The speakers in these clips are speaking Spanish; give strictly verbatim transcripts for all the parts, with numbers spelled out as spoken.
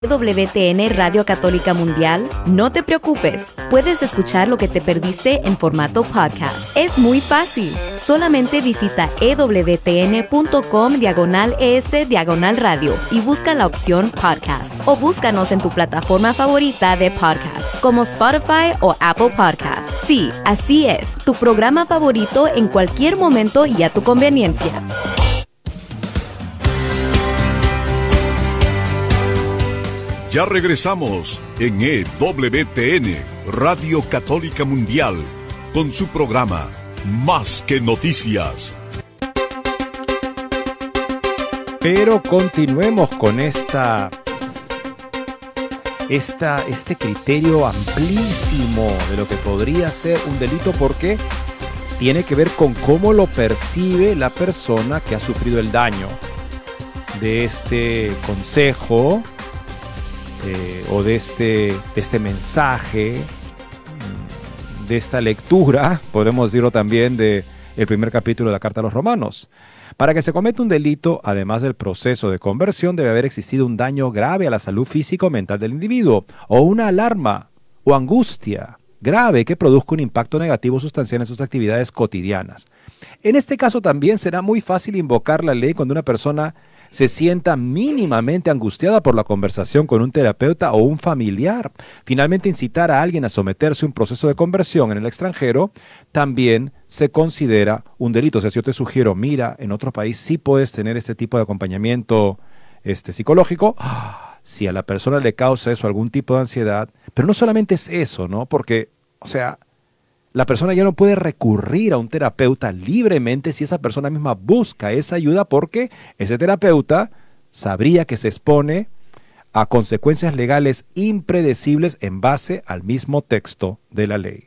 W T N Radio Católica Mundial? No te preocupes, puedes escuchar lo que te perdiste en formato podcast. Es muy fácil. Solamente visita ewtn.com diagonal es diagonal radio y busca la opción podcast. O búscanos en tu plataforma favorita de podcast, como Spotify o Apple Podcasts. Sí, así es, tu programa favorito en cualquier momento y a tu conveniencia. Ya regresamos en E W T N, Radio Católica Mundial, con su programa Más que Noticias. Pero continuemos con esta, esta, este criterio amplísimo de lo que podría ser un delito, porque tiene que ver con cómo lo percibe la persona que ha sufrido el daño. De este consejo Eh, o de este, de este mensaje, de esta lectura, podemos decirlo también, del primer capítulo de la Carta a los Romanos. Para que se cometa un delito, además del proceso de conversión, debe haber existido un daño grave a la salud física o mental del individuo, o una alarma o angustia grave que produzca un impacto negativo sustancial en sus actividades cotidianas. En este caso también será muy fácil invocar la ley cuando una persona se sienta mínimamente angustiada por la conversación con un terapeuta o un familiar. Finalmente, incitar a alguien a someterse a un proceso de conversión en el extranjero también se considera un delito. O sea, si yo te sugiero, mira, en otro país sí puedes tener este tipo de acompañamiento este, psicológico, si a la persona le causa eso algún tipo de ansiedad, pero no solamente es eso, ¿no? Porque, o sea, la persona ya no puede recurrir a un terapeuta libremente si esa persona misma busca esa ayuda, porque ese terapeuta sabría que se expone a consecuencias legales impredecibles en base al mismo texto de la ley.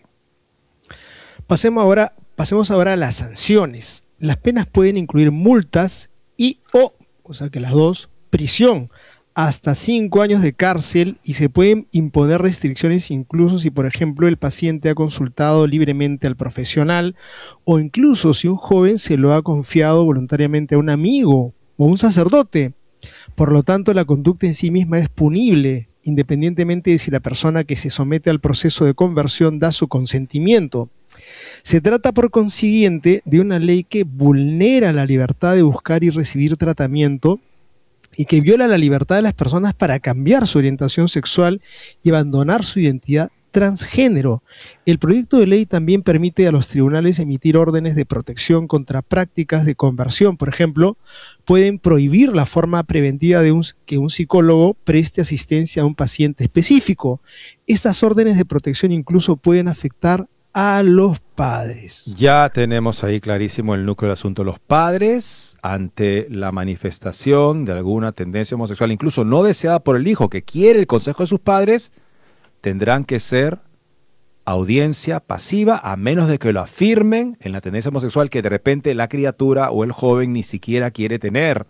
Pasemos ahora, pasemos ahora a las sanciones. Las penas pueden incluir multas y o, o sea que las dos, prisión, hasta cinco años de cárcel, y se pueden imponer restricciones incluso si, por ejemplo, el paciente ha consultado libremente al profesional, o incluso si un joven se lo ha confiado voluntariamente a un amigo o a un sacerdote. Por lo tanto, la conducta en sí misma es punible, independientemente de si la persona que se somete al proceso de conversión da su consentimiento. Se trata, por consiguiente, de una ley que vulnera la libertad de buscar y recibir tratamiento, y que viola la libertad de las personas para cambiar su orientación sexual y abandonar su identidad transgénero. El proyecto de ley también permite a los tribunales emitir órdenes de protección contra prácticas de conversión. Por ejemplo, pueden prohibir la forma preventiva de un, que un psicólogo preste asistencia a un paciente específico. Estas órdenes de protección incluso pueden afectar a los padres. Ya tenemos ahí clarísimo el núcleo del asunto. Los padres, ante la manifestación de alguna tendencia homosexual, incluso no deseada por el hijo, que quiere el consejo de sus padres, tendrán que ser audiencia pasiva, a menos de que lo afirmen en la tendencia homosexual que de repente la criatura o el joven ni siquiera quiere tener.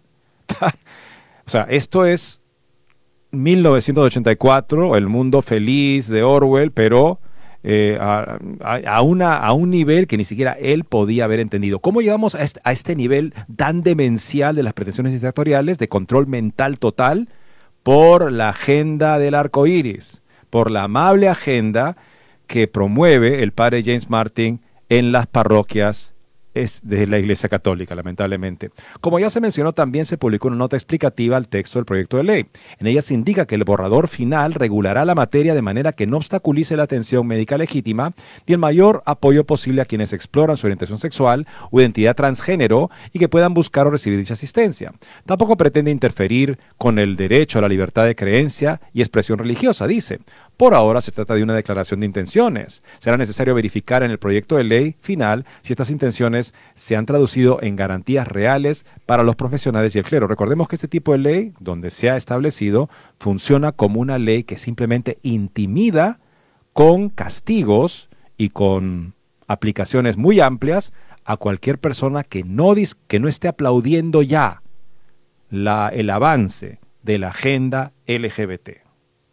O sea, esto es mil novecientos ochenta y cuatro, el mundo feliz de Orwell, pero Eh, a, a, a, una, a un nivel que ni siquiera él podía haber entendido. ¿Cómo llegamos a este, a este nivel tan demencial de las pretensiones dictatoriales, de control mental total? Por la agenda del arco iris, por la amable agenda que promueve el padre James Martin en las parroquias es de la Iglesia Católica, lamentablemente. Como ya se mencionó, también se publicó una nota explicativa al texto del proyecto de ley. En ella se indica que el borrador final regulará la materia de manera que no obstaculice la atención médica legítima ni el mayor apoyo posible a quienes exploran su orientación sexual o identidad transgénero y que puedan buscar o recibir dicha asistencia. Tampoco pretende interferir con el derecho a la libertad de creencia y expresión religiosa, dice. Por ahora se trata de una declaración de intenciones. Será necesario verificar en el proyecto de ley final si estas intenciones se han traducido en garantías reales para los profesionales y el clero. Recordemos que este tipo de ley, donde se ha establecido, funciona como una ley que simplemente intimida con castigos y con aplicaciones muy amplias a cualquier persona que no, dis- que no esté aplaudiendo ya la, el avance de la agenda L G B T.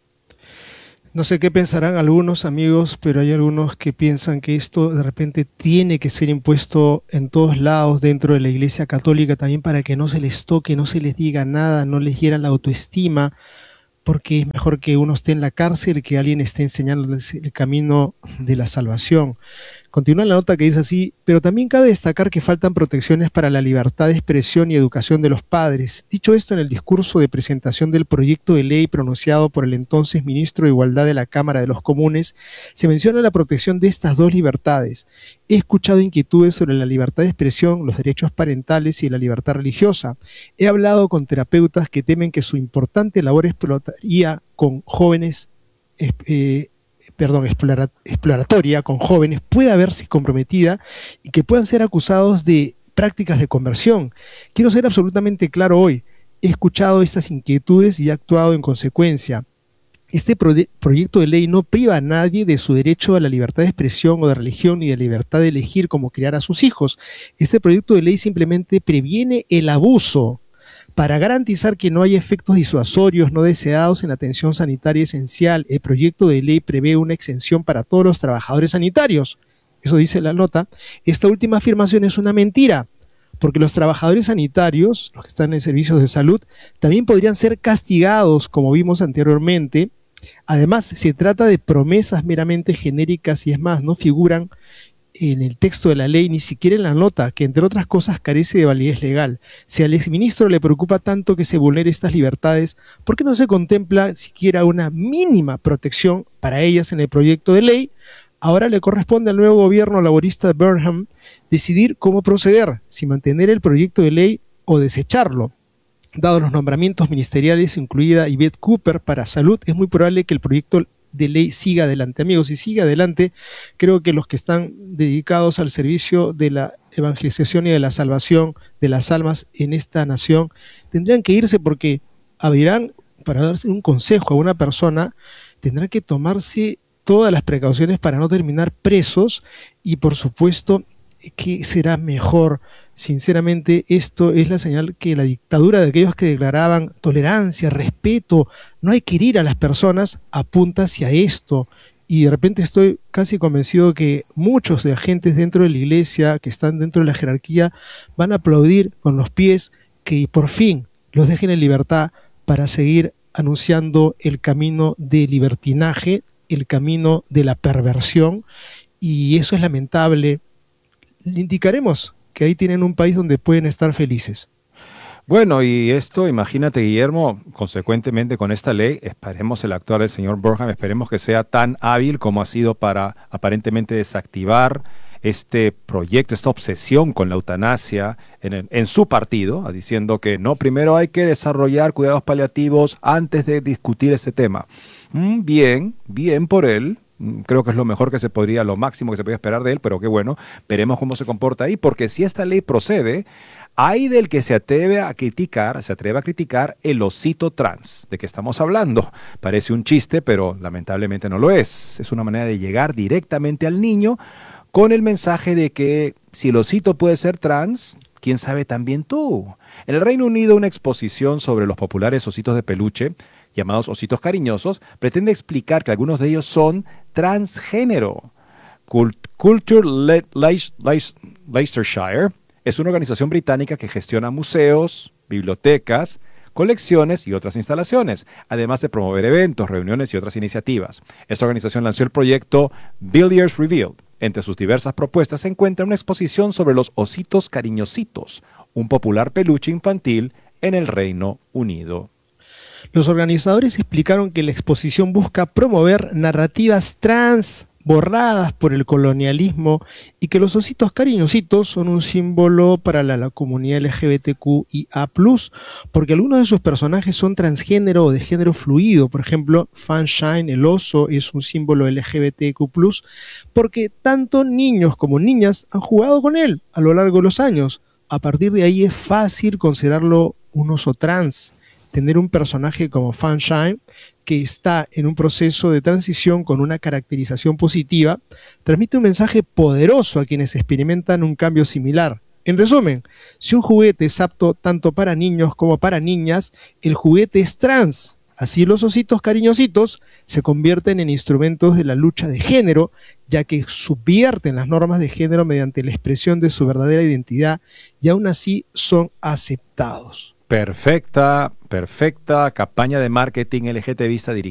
No sé qué pensarán algunos amigos, pero hay algunos que piensan que esto de repente tiene que ser impuesto en todos lados dentro de la Iglesia Católica, también para que no se les toque, no se les diga nada, no les hieran la autoestima, porque es mejor que uno esté en la cárcel que alguien esté enseñándoles el camino de la salvación. Continúa la nota que dice así: pero también cabe destacar que faltan protecciones para la libertad de expresión y educación de los padres. Dicho esto, en el discurso de presentación del proyecto de ley pronunciado por el entonces ministro de Igualdad de la Cámara de los Comunes, se menciona la protección de estas dos libertades. He escuchado inquietudes sobre la libertad de expresión, los derechos parentales y la libertad religiosa. He hablado con terapeutas que temen que su importante labor explotaría con jóvenes eh, perdón, explora, exploratoria con jóvenes pueda verse comprometida y que puedan ser acusados de prácticas de conversión. Quiero ser absolutamente claro hoy. He escuchado estas inquietudes y he actuado en consecuencia. Este pro proyecto de ley no priva a nadie de su derecho a la libertad de expresión o de religión ni de la libertad de elegir cómo criar a sus hijos. Este proyecto de ley simplemente previene el abuso para garantizar que no haya efectos disuasorios no deseados en la atención sanitaria esencial. El proyecto de ley prevé una exención para todos los trabajadores sanitarios. Eso dice la nota. Esta última afirmación es una mentira, porque los trabajadores sanitarios, los que están en servicios de salud, también podrían ser castigados, como vimos anteriormente. Además, se trata de promesas meramente genéricas y es más, no figuran en el texto de la ley, ni siquiera en la nota, que entre otras cosas carece de validez legal. Si al exministro le preocupa tanto que se vulnere estas libertades, ¿por qué no se contempla siquiera una mínima protección para ellas en el proyecto de ley? Ahora le corresponde al nuevo gobierno laborista de Burnham decidir cómo proceder, si mantener el proyecto de ley o desecharlo. Dados los nombramientos ministeriales, incluida Yvette Cooper para salud, es muy probable que el proyecto de ley siga adelante. Amigos, si sigue adelante, creo que los que están dedicados al servicio de la evangelización y de la salvación de las almas en esta nación tendrían que irse, porque abrirán, para darse un consejo a una persona, tendrán que tomarse todas las precauciones para no terminar presos y, por supuesto, que será mejor. Sinceramente, esto es la señal que la dictadura de aquellos que declaraban tolerancia, respeto, no hay que herir a las personas, apunta hacia esto. Y de repente estoy casi convencido que muchos de agentes dentro de la iglesia, que están dentro de la jerarquía, van a aplaudir con los pies que por fin los dejen en libertad para seguir anunciando el camino de libertinaje, el camino de la perversión, y eso es lamentable. Le indicaremos que ahí tienen un país donde pueden estar felices. Bueno, y esto, imagínate, Guillermo, consecuentemente con esta ley, esperemos el actuar del señor Burnham, esperemos que sea tan hábil como ha sido para aparentemente desactivar este proyecto, esta obsesión con la eutanasia en, el, en su partido, diciendo que no, primero hay que desarrollar cuidados paliativos antes de discutir este tema. Mm, bien, bien por él. Creo que es lo mejor que se podría, lo máximo que se podría esperar de él, pero qué bueno, veremos cómo se comporta ahí, porque si esta ley procede, hay del que se atreve a criticar, se atreve a criticar el osito trans, de que estamos hablando. Parece un chiste, pero lamentablemente no lo es. Es una manera de llegar directamente al niño con el mensaje de que si el osito puede ser trans, quién sabe también tú. En el Reino Unido, una exposición sobre los populares ositos de peluche, llamados ositos cariñosos, pretende explicar que algunos de ellos son transgénero. Cult Culture Le Le Le Leicestershire es una organización británica que gestiona museos, bibliotecas, colecciones y otras instalaciones, además de promover eventos, reuniones y otras iniciativas. Esta organización lanzó el proyecto Villiers Revealed. Entre sus diversas propuestas se encuentra una exposición sobre los ositos cariñositos, un popular peluche infantil en el Reino Unido. Los organizadores explicaron que la exposición busca promover narrativas trans borradas por el colonialismo y que los ositos cariñositos son un símbolo para la, la comunidad L G B T Q I A plus, porque algunos de sus personajes son transgénero o de género fluido. Por ejemplo, Funshine, el oso, es un símbolo L G B T Q plus, porque tanto niños como niñas han jugado con él a lo largo de los años. A partir de ahí es fácil considerarlo un oso trans. Tener un personaje como Funshine, que está en un proceso de transición con una caracterización positiva, transmite un mensaje poderoso a quienes experimentan un cambio similar. En resumen, si un juguete es apto tanto para niños como para niñas, el juguete es trans. Así los ositos cariñositos se convierten en instrumentos de la lucha de género, ya que subvierten las normas de género mediante la expresión de su verdadera identidad y aún así son aceptados. Perfecta, perfecta campaña de marketing L G T B I dirigida